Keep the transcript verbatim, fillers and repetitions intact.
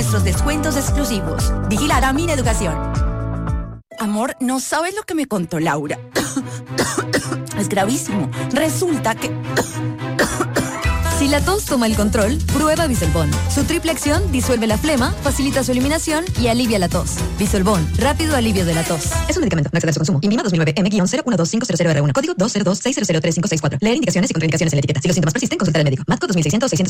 nuestros descuentos exclusivos. Vigilada Mineducación. Amor, no sabes lo que me contó Laura. Es gravísimo. Resulta que... Si la tos toma el control, prueba Bisolbón. Su triple acción disuelve la flema, facilita su eliminación y alivia la tos. Bisolbón, rápido alivio de la tos. Es un medicamento, no exceder su consumo. INVIMA dos mil nueve M cero uno dos cinco cero cero R uno. Código dos cero dos seis cero cero tres cinco seis cuatro. Leer indicaciones y contraindicaciones en la etiqueta. Si los síntomas persisten, consultar al médico. Matco dos mil seiscientos seiscientos